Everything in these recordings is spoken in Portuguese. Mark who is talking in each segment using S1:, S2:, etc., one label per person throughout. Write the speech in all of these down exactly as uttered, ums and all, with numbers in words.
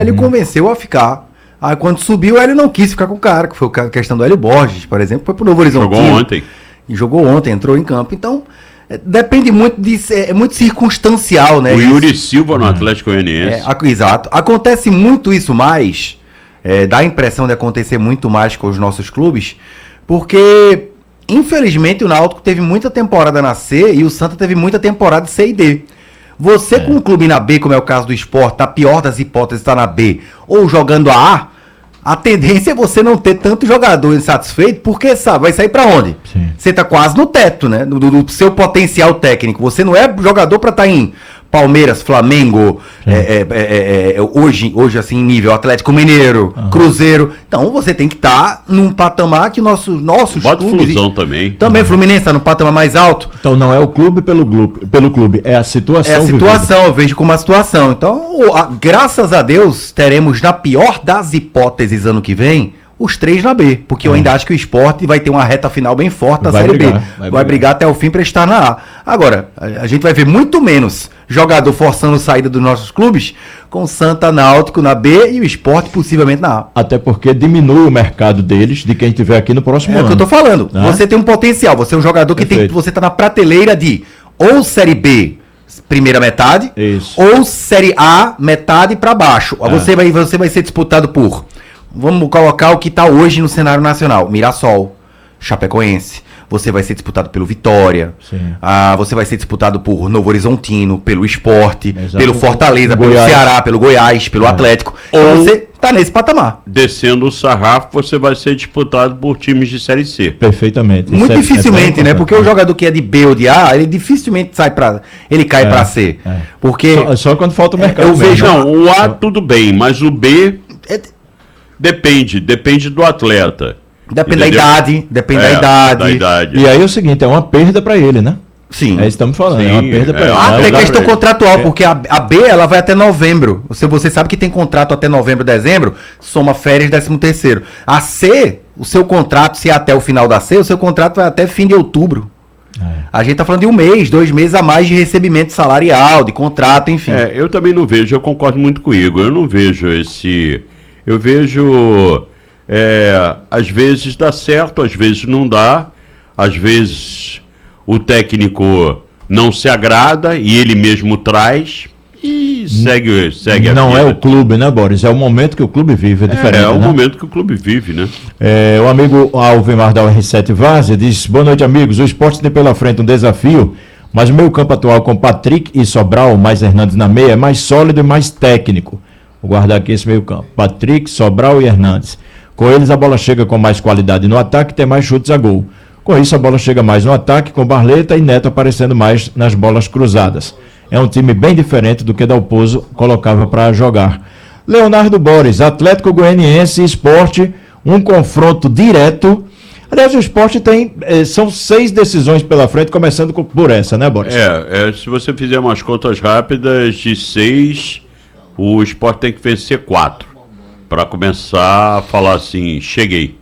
S1: Ele hum. convenceu a ficar. Aí quando subiu, ele não quis ficar com o cara, que foi a questão do Hélio Borges, por exemplo, foi pro Novo Horizonte.
S2: Jogou ontem.
S1: E jogou ontem, entrou em campo. Então, é, depende muito de... É muito circunstancial, né?
S2: O Yuri Silva no Atlético Goianiense.
S1: É, exato. Acontece muito isso mais, é, dá a impressão de acontecer muito mais com os nossos clubes, porque, infelizmente, o Náutico teve muita temporada na C e o Santa teve muita temporada de C e D. Você é. com um clube na B, como é o caso do Sport, na pior das hipóteses está na B, ou jogando a A, a tendência é você não ter tanto jogador insatisfeito, porque sabe, vai sair para onde? Sim. Você tá quase no teto, né? Do, do seu potencial técnico. Você não é jogador para estar tá em Palmeiras, Flamengo, é, é, é, é, hoje, hoje assim, em nível Atlético Mineiro, uhum. Cruzeiro. Então você tem que estar tá num patamar que nossos, nossos
S2: Bota
S1: clubes...
S2: Flusão também.
S1: Também, uhum. Fluminense está no patamar mais alto.
S3: Então não é o clube pelo clube, pelo clube, é a situação.
S1: É a situação, vivida. Eu vejo como a situação. Então, a, graças a Deus, teremos, na pior das hipóteses, ano que vem, os três na B, porque eu ainda acho que o Sport vai ter uma reta final bem forte na vai Série brigar, B. Vai, vai brigar. brigar até o fim para estar na A. Agora, a, a gente vai ver muito menos jogador forçando saída dos nossos clubes, com Santa, Náutico na B e o Sport possivelmente na A.
S3: Até porque diminui o mercado deles, de quem estiver aqui no próximo
S1: é ano. É o que eu tô falando.
S3: Ah?
S1: Você tem um potencial, você é um jogador que tem, você tá na prateleira de ou Série B, primeira metade,
S3: Isso.
S1: ou Série A, metade para baixo. É. Você, vai, você vai ser disputado por... Vamos colocar o que está hoje no cenário nacional. Mirassol, Chapecoense. Você vai ser disputado pelo Vitória. Ah, você vai ser disputado por Novo Horizontino, pelo Sport, Exato. pelo Fortaleza, pelo Goiás. Ceará, pelo Goiás, pelo é. Atlético. Então
S2: Ou
S1: você está nesse patamar.
S2: Descendo o sarrafo, você vai ser disputado por times de Série C.
S3: Perfeitamente.
S1: Muito
S3: Isso
S1: dificilmente,
S3: é, é
S1: né? Porque o jogador que é de B ou de A, ele dificilmente sai para... Ele cai é, para C. É. Porque...
S3: Só, só quando falta o mercado.
S2: Eu vejo... Não, o A tudo bem, mas o B... É... Depende, depende do atleta.
S1: Depende da idade, depende é, da, idade. da idade.
S3: E aí é o seguinte, é uma perda para ele, né?
S1: Sim.
S3: É isso que estamos falando,
S2: Sim,
S3: é uma perda para
S1: é,
S3: ele.
S1: Até é, questão contratual, é. porque a, a B ela vai até novembro. Você, você sabe que tem contrato até novembro, dezembro, soma férias, décimo terceiro. A C, o seu contrato, se é até o final da C, o seu contrato vai até fim de outubro. É. A gente tá falando de um mês, dois meses a mais de recebimento salarial, de contrato, enfim.
S2: É, eu também não vejo, eu concordo muito com o Igor, eu não vejo esse... Eu vejo, é, às vezes dá certo, às vezes não dá, às vezes o técnico não se agrada e ele mesmo traz e segue, segue a
S3: Não
S2: vida.
S3: é o clube, né, Boris? É o momento que o clube vive, é diferente. É,
S2: é o
S3: né?
S2: momento que o clube vive, né?
S3: É, o amigo Alvemar da R sete Várzea diz, boa noite, amigos, o esporte tem pela frente um desafio, mas o meio campo atual com Patrick e Sobral, mais Hernandes na meia, é mais sólido e mais técnico. Vou guardar aqui esse meio campo. Patrick, Sobral e Hernandes. Com eles a bola chega com mais qualidade no ataque e tem mais chutes a gol. Com isso a bola chega mais no ataque com Barleta e Neto aparecendo mais nas bolas cruzadas. É um time bem diferente do que Dalpozo colocava para jogar. Leonardo Boris, Atlético Goianiense e Sport, um confronto direto. Aliás, o Sport tem, eh, são seis decisões pela frente, começando por essa, né, Boris?
S2: É, é se você fizer umas contas rápidas de seis... O Sport tem que vencer quatro para começar a falar assim, cheguei.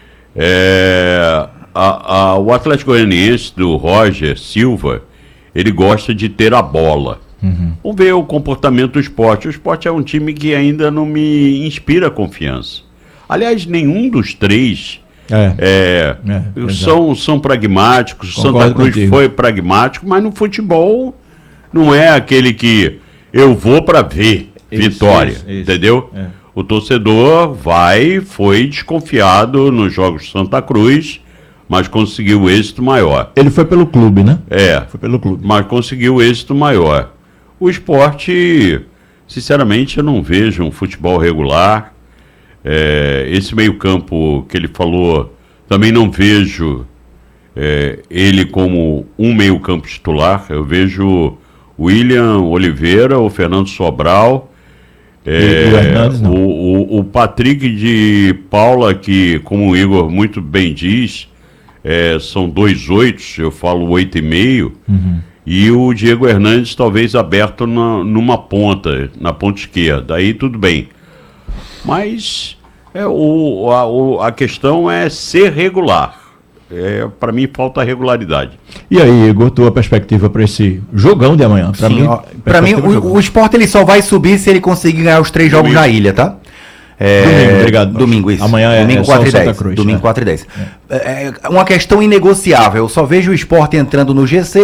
S2: É, a, a, o Atlético Goianiense do Roger Silva, ele gosta de ter a bola. Uhum. Vamos ver o comportamento do Sport. O Sport é um time que ainda não me inspira confiança. Aliás, nenhum dos três é, é, é, são, são pragmáticos. Concordo Santa Cruz contigo. Foi pragmático, mas no futebol não é aquele que eu vou para ver. Vitória, isso, isso, entendeu? É. O torcedor vai, foi desconfiado nos jogos de Santa Cruz, mas conseguiu êxito maior.
S3: Ele foi pelo clube, né?
S2: É,
S3: foi pelo clube.
S2: Mas conseguiu êxito maior. O Sport, sinceramente, eu não vejo um futebol regular. É, esse meio-campo que ele falou, também não vejo é, ele como um meio-campo titular. Eu vejo William Oliveira, o Fernando Sobral. É, o, Hernandes, o, o, o Patrick de Paula, que, como o Igor muito bem diz, é, são dois oitos, eu falo oito e meio, uhum. E o Diego Hernandes talvez aberto na, numa ponta, na ponta esquerda, aí tudo bem. Mas é, o, a, o, a questão é ser regular. É, para mim falta regularidade.
S3: E aí, Igor, tua perspectiva para esse jogão de amanhã? Para mim,
S1: para mim o, o Sport ele só vai subir se ele conseguir ganhar os três jogos
S2: Domingo.
S1: na ilha, tá? É,
S3: Domingo, obrigado.
S1: Domingo, isso.
S3: Amanhã é-
S1: domingo
S3: é só
S1: quatro e
S3: o Santa
S1: dez.
S3: Cruz,
S1: Domingo
S3: né?
S1: quatro e dez. É. É uma questão inegociável. Eu só vejo o Sport entrando no G seis